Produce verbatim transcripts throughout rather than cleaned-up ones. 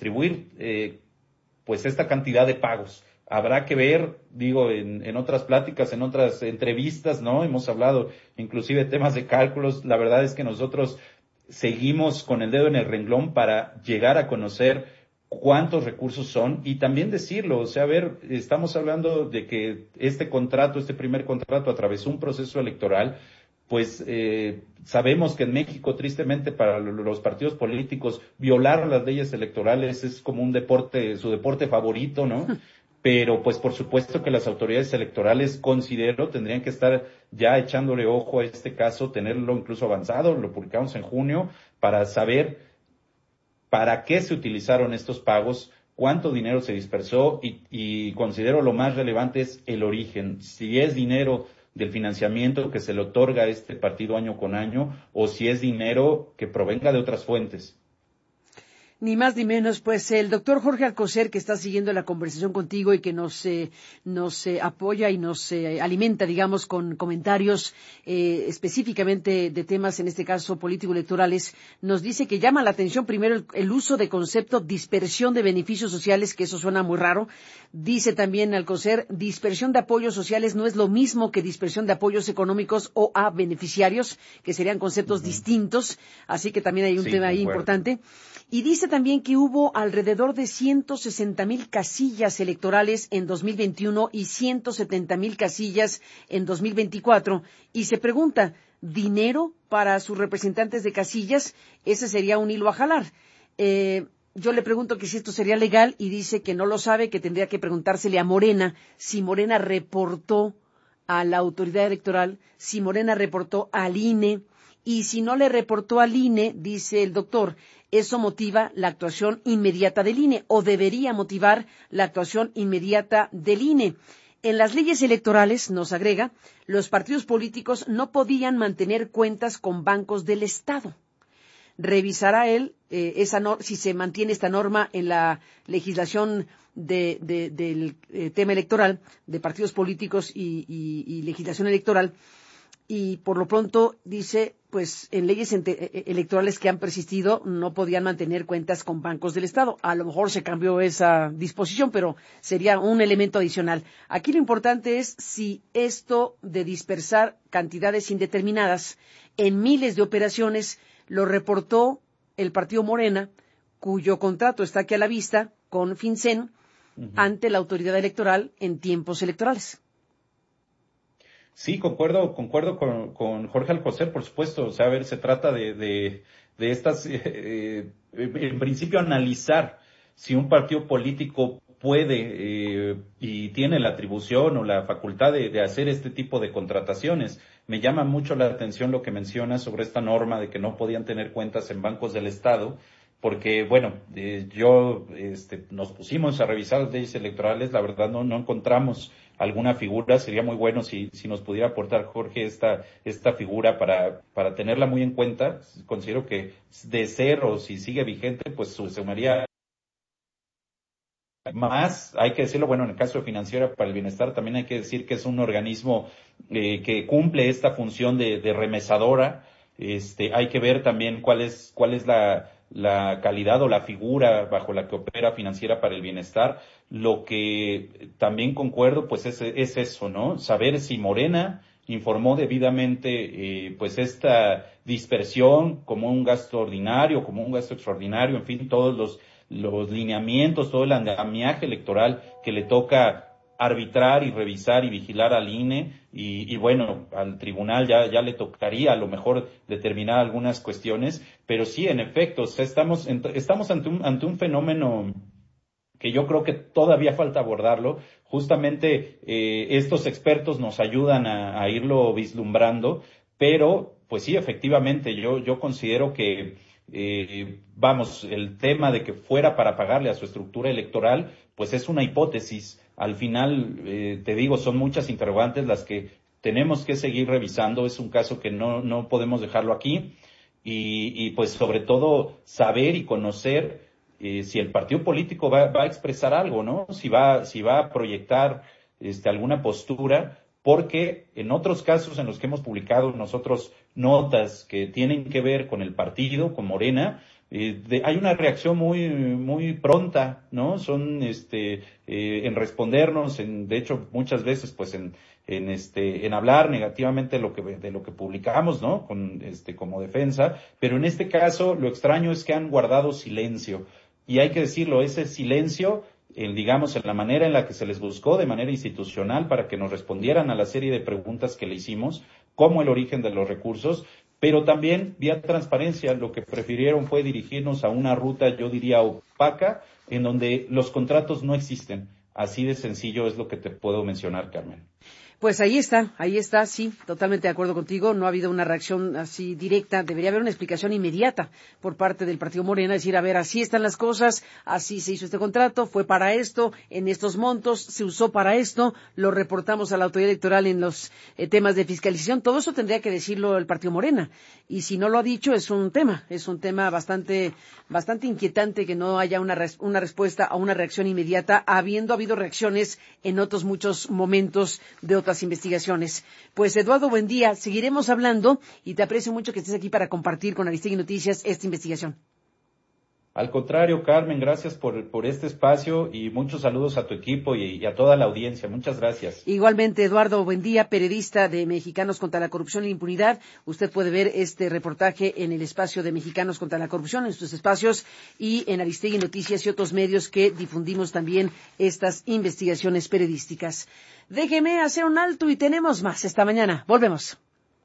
distribuir eh, pues esta cantidad de pagos. Habrá que ver, digo, en, en otras pláticas, en otras entrevistas, ¿no? Hemos hablado inclusive de temas de cálculos. La verdad es que nosotros seguimos con el dedo en el renglón para llegar a conocer cuántos recursos son y también decirlo. O sea, a ver, estamos hablando de que este contrato, este primer contrato atravesó un proceso electoral. Pues eh, sabemos que en México, tristemente, para los partidos políticos, violar las leyes electorales es como un deporte, su deporte favorito, ¿no? Pero, pues, por supuesto que las autoridades electorales, considero, tendrían que estar ya echándole ojo a este caso, tenerlo incluso avanzado, lo publicamos en junio, para saber para qué se utilizaron estos pagos, cuánto dinero se dispersó y, y considero lo más relevante es el origen. Si es dinero del financiamiento que se le otorga a este partido año con año o si es dinero que provenga de otras fuentes. Ni más ni menos, pues el doctor Jorge Alcocer, que está siguiendo la conversación contigo y que nos eh, nos eh, apoya y nos eh, alimenta, digamos, con comentarios eh, específicamente de temas, en este caso político-electorales, nos dice que llama la atención primero el, el uso de concepto dispersión de beneficios sociales, que eso suena muy raro. Dice también Alcocer, dispersión de apoyos sociales no es lo mismo que dispersión de apoyos económicos o a beneficiarios, que serían conceptos uh-huh. distintos, así que también hay un sí, tema ahí importante. Y dice también que hubo alrededor de ciento sesenta mil casillas electorales en dos mil veintiuno y ciento setenta mil casillas en dos mil veinticuatro. Y se pregunta, ¿dinero para sus representantes de casillas? Ese sería un hilo a jalar. Eh, yo le pregunto que si esto sería legal y dice que no lo sabe, que tendría que preguntársele a Morena si Morena reportó a la autoridad electoral, si Morena reportó al I N E. Y si no le reportó al I N E, dice el doctor, eso motiva la actuación inmediata del I N E o debería motivar la actuación inmediata del I N E. En las leyes electorales, nos agrega, los partidos políticos no podían mantener cuentas con bancos del Estado. Revisará él eh, esa no, si se mantiene esta norma en la legislación de, de, del eh, tema electoral, de partidos políticos y, y, y legislación electoral. Y por lo pronto dice, pues en leyes electorales que han persistido no podían mantener cuentas con bancos del Estado. A lo mejor se cambió esa disposición, pero sería un elemento adicional. Aquí lo importante es si esto de dispersar cantidades indeterminadas en miles de operaciones lo reportó el partido Morena, cuyo contrato está aquí a la vista con FinCEN uh-huh. ante la autoridad electoral en tiempos electorales. Sí, concuerdo, concuerdo con, con Jorge Alcocer, por supuesto. O sea, a ver, se trata de, de, de estas, eh, en principio, analizar si un partido político puede eh, y tiene la atribución o la facultad de, de hacer este tipo de contrataciones. Me llama mucho la atención lo que menciona sobre esta norma de que no podían tener cuentas en bancos del Estado, porque, bueno, eh, yo, este, nos pusimos a revisar las leyes electorales, la verdad no, no encontramos alguna figura. Sería muy bueno si, si nos pudiera aportar Jorge esta, esta figura para, para tenerla muy en cuenta. Considero que de ser o si sigue vigente, pues se sumaría más. Hay que decirlo, bueno, en el caso de Financiera para el Bienestar también hay que decir que es un organismo eh, que cumple esta función de, de remesadora. Este, hay que ver también cuál es, cuál es la, la calidad o la figura bajo la que opera Financiera para el Bienestar. Lo que también concuerdo, pues es, es eso, ¿no? Saber si Morena informó debidamente, eh, pues esta dispersión como un gasto ordinario, como un gasto extraordinario, en fin, todos los, los lineamientos, todo el andamiaje electoral que le toca arbitrar y revisar y vigilar al I N E y, y bueno, al tribunal ya, ya le tocaría a lo mejor determinar algunas cuestiones, pero sí, en efecto, o sea, estamos, estamos ante un, ante un fenómeno que yo creo que todavía falta abordarlo. Justamente eh, estos expertos nos ayudan a, a irlo vislumbrando, pero pues sí, efectivamente, yo, yo considero que eh, vamos, el tema de que fuera para pagarle a su estructura electoral, pues es una hipótesis. Al final, eh, te digo, son muchas interrogantes las que tenemos que seguir revisando. Es un caso que no, no podemos dejarlo aquí y, y pues sobre todo saber y conocer eh, si el partido político va, va a expresar algo, ¿no? Si va, si va a proyectar este, alguna postura, porque en otros casos en los que hemos publicado nosotros notas que tienen que ver con el partido, con Morena, eh, de, hay una reacción muy, muy pronta, ¿no? Son, este, eh, en respondernos, en, de hecho, muchas veces, pues, en, en este, en hablar negativamente de lo que, de lo que publicamos, ¿no? Con, este, como defensa, pero en este caso, lo extraño es que han guardado silencio. Y hay que decirlo, ese silencio, en, digamos, en la manera en la que se les buscó de manera institucional para que nos respondieran a la serie de preguntas que le hicimos, como el origen de los recursos, pero también vía transparencia, lo que prefirieron fue dirigirnos a una ruta, yo diría, opaca, en donde los contratos no existen. Así de sencillo es lo que te puedo mencionar, Carmen. Pues ahí está, ahí está, sí, totalmente de acuerdo contigo. No ha habido una reacción así directa. Debería haber una explicación inmediata por parte del Partido Morena, decir, a ver, así están las cosas, así se hizo este contrato, fue para esto, en estos montos, se usó para esto, lo reportamos a la autoridad electoral en los eh, temas de fiscalización. Todo eso tendría que decirlo el Partido Morena. Y si no lo ha dicho, es un tema, es un tema bastante, bastante inquietante que no haya una, res, una respuesta o una reacción inmediata, habiendo habido reacciones en otros muchos momentos de otras investigaciones. Pues Eduardo, buen día. Seguiremos hablando y te aprecio mucho que estés aquí para compartir con Aristegui Noticias esta investigación. Al contrario, Carmen, gracias por, por este espacio y muchos saludos a tu equipo y, y a toda la audiencia. Muchas gracias. Igualmente, Eduardo, buen día, periodista de Mexicanos contra la Corrupción y la Impunidad. Usted puede ver este reportaje en el espacio de Mexicanos contra la Corrupción, en sus espacios, y en Aristegui Noticias y otros medios que difundimos también estas investigaciones periodísticas. Déjeme hacer un alto y tenemos más esta mañana. Volvemos.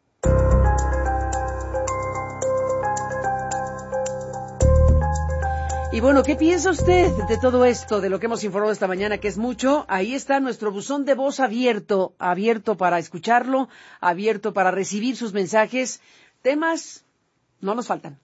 Y bueno, ¿qué piensa usted de todo esto, de lo que hemos informado esta mañana, que es mucho? Ahí está nuestro buzón de voz abierto, abierto para escucharlo, abierto para recibir sus mensajes. Temas no nos faltan.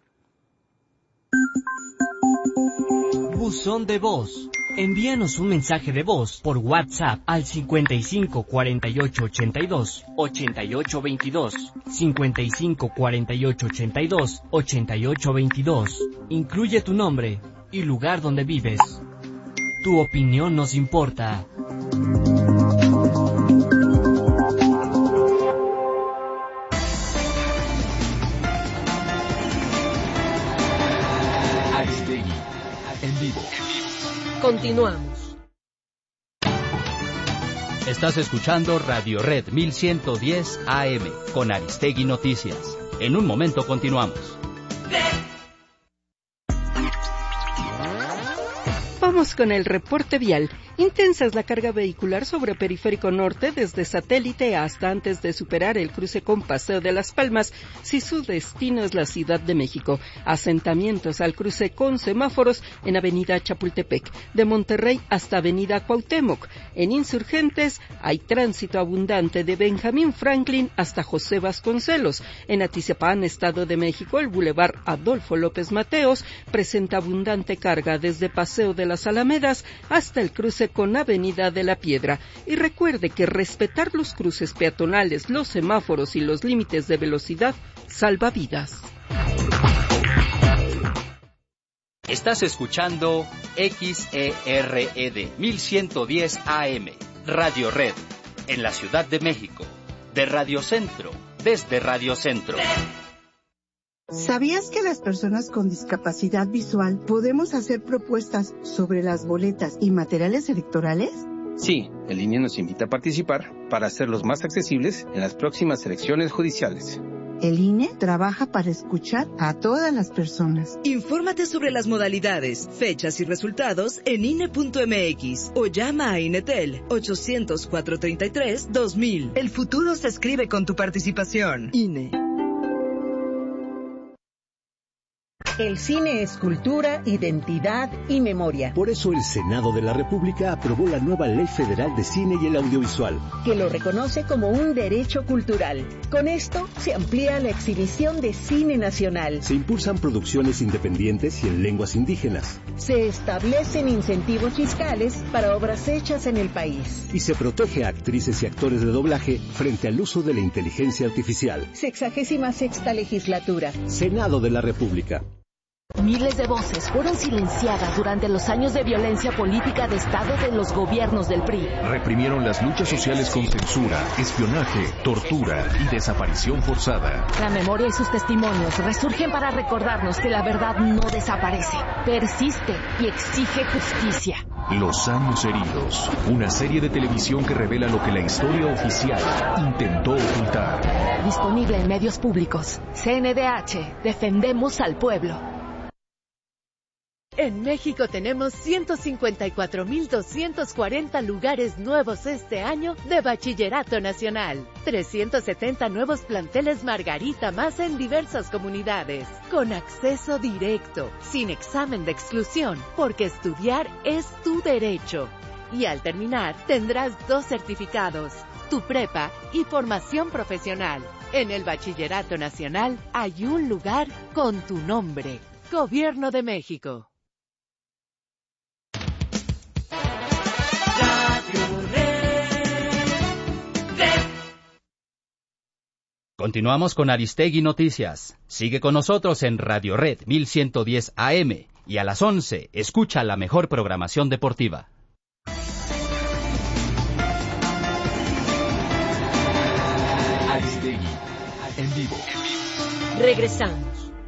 Buzón de voz. Envíanos un mensaje de voz por WhatsApp al cincuenta y cinco cuarenta y ocho ochenta y dos ochenta y ocho veintidós, cincuenta y cinco cuarenta y ocho ochenta y dos ochenta y ocho veintidós. Incluye tu nombre y lugar donde vives. Tu opinión nos importa. Aristegui, en vivo. Continuamos. Estás escuchando Radio Red mil ciento diez A M con Aristegui Noticias. En un momento continuamos. Vamos con el reporte vial. Intensa es la carga vehicular sobre Periférico Norte desde Satélite hasta antes de superar el cruce con Paseo de las Palmas, si su destino es la Ciudad de México. Asentamientos al cruce con semáforos en Avenida Chapultepec, de Monterrey hasta Avenida Cuauhtémoc. En Insurgentes hay tránsito abundante de Benjamín Franklin hasta José Vasconcelos. En Atizapán, Estado de México, el Boulevard Adolfo López Mateos presenta abundante carga desde Paseo de las Alamedas hasta el cruce con Avenida de la Piedra. Y recuerde que respetar los cruces peatonales, los semáforos y los límites de velocidad salva vidas. Estás escuchando X E R E D mil ciento diez A M, Radio Red, en la Ciudad de México, de Radio Centro, desde Radio Centro. ¿Sabías que las personas con discapacidad visual podemos hacer propuestas sobre las boletas y materiales electorales? Sí, el I N E nos invita a participar para hacerlos más accesibles en las próximas elecciones judiciales. El I N E trabaja para escuchar a todas las personas. Infórmate sobre las modalidades, fechas y resultados en I N E punto M X o llama a Inetel ochocientos, cuatrocientos treinta y tres, dos mil. El futuro se escribe con tu participación. I N E. El cine es cultura, identidad y memoria. Por eso el Senado de la República aprobó la nueva Ley Federal de Cine y el Audiovisual, que lo reconoce como un derecho cultural. Con esto se amplía la exhibición de cine nacional. Se impulsan producciones independientes y en lenguas indígenas. Se establecen incentivos fiscales para obras hechas en el país. Y se protege a actrices y actores de doblaje frente al uso de la inteligencia artificial. Sexagésima sexta legislatura. Senado de la República. Miles de voces fueron silenciadas durante los años de violencia política de Estado de los gobiernos del P R I. Reprimieron las luchas sociales con censura, espionaje, tortura y desaparición forzada. La memoria y sus testimonios resurgen para recordarnos que la verdad no desaparece, persiste y exige justicia. Los años heridos, una serie de televisión que revela lo que la historia oficial intentó ocultar. Disponible en medios públicos. C N D H, defendemos al pueblo. En México tenemos ciento cincuenta y cuatro mil doscientos cuarenta lugares nuevos este año de Bachillerato Nacional. trescientos setenta nuevos planteles Margarita más en diversas comunidades. Con acceso directo, sin examen de exclusión, porque estudiar es tu derecho. Y al terminar, tendrás dos certificados, tu prepa y formación profesional. En el Bachillerato Nacional hay un lugar con tu nombre. Gobierno de México. Continuamos con Aristegui Noticias. Sigue con nosotros en Radio Red mil ciento diez A M y a las once escucha la mejor programación deportiva. Aristegui, en vivo. Regresamos.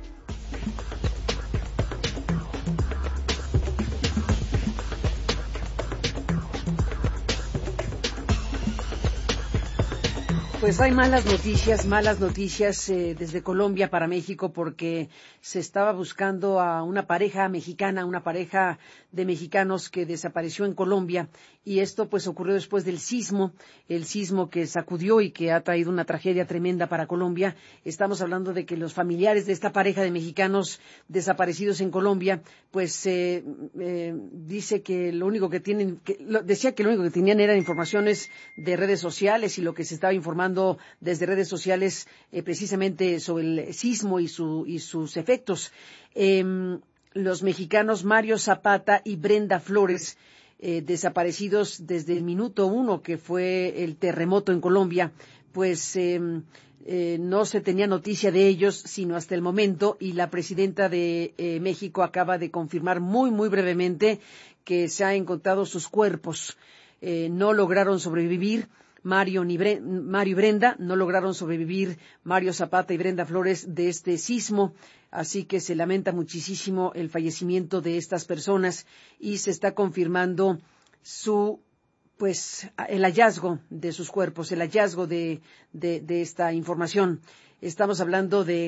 Pues hay malas noticias, malas noticias eh, desde Colombia para México, porque se estaba buscando a una pareja mexicana, una pareja de mexicanos que desapareció en Colombia, y esto pues ocurrió después del sismo, el sismo que sacudió y que ha traído una tragedia tremenda para Colombia. Estamos hablando de que los familiares de esta pareja de mexicanos desaparecidos en Colombia, pues eh, eh, dice que lo único que tienen, que, lo, decía que lo único que tenían eran informaciones de redes sociales y lo que se estaba informando desde redes sociales eh, precisamente sobre el sismo y, su, y sus efectos. Eh, los mexicanos Mario Zapata y Brenda Flores, eh, desaparecidos desde el minuto uno que fue el terremoto en Colombia, pues eh, eh, no se tenía noticia de ellos sino hasta el momento, y la presidenta de eh, México acaba de confirmar muy, muy brevemente que se han encontrado sus cuerpos. Eh, no lograron sobrevivir. Mario, ni Bre- Mario y Brenda no lograron sobrevivir, Mario Zapata y Brenda Flores, de este sismo, así que se lamenta muchísimo el fallecimiento de estas personas y se está confirmando su, pues, el hallazgo de sus cuerpos, el hallazgo de, de, de esta información. Estamos hablando de,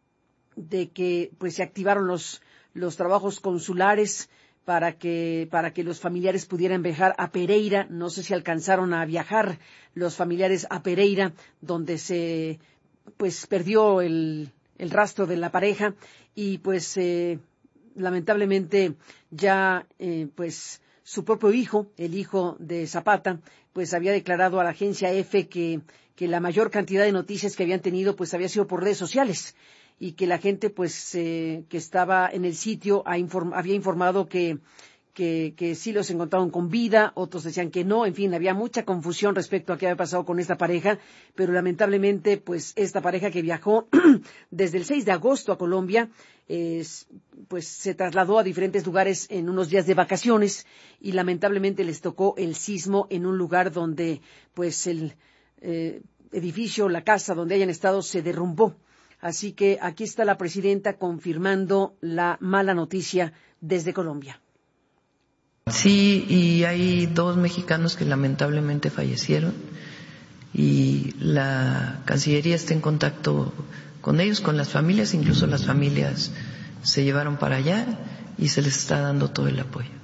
de que, pues, se activaron los, los trabajos consulares para que para que los familiares pudieran viajar a Pereira. No sé si alcanzaron a viajar los familiares a Pereira, donde se pues perdió el, el rastro de la pareja, y pues eh, lamentablemente ya eh, pues su propio hijo, el hijo de Zapata, pues había declarado a la agencia EFE que que la mayor cantidad de noticias que habían tenido pues había sido por redes sociales, y que la gente pues eh, que estaba en el sitio ha inform- había informado que, que que sí los encontraron con vida, otros decían que no, en fin, había mucha confusión respecto a qué había pasado con esta pareja, pero lamentablemente pues esta pareja que viajó desde el seis de agosto a Colombia, eh, pues se trasladó a diferentes lugares en unos días de vacaciones, y lamentablemente les tocó el sismo en un lugar donde pues el eh, edificio, la casa donde hayan estado se derrumbó. Así que aquí está la presidenta confirmando la mala noticia desde Colombia. Sí, y hay dos mexicanos que lamentablemente fallecieron, y la Cancillería está en contacto con ellos, con las familias, incluso las familias se llevaron para allá y se les está dando todo el apoyo.